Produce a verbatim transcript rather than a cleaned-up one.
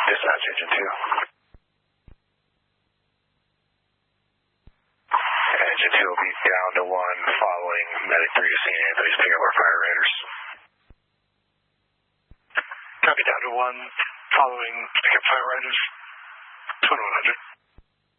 Dispatch Engine two. Engine two will be down to one following Medic three to Saint Anthony's, picking up our fire raiders. Copy, down to one following pickup fire raiders. twenty-one hundred.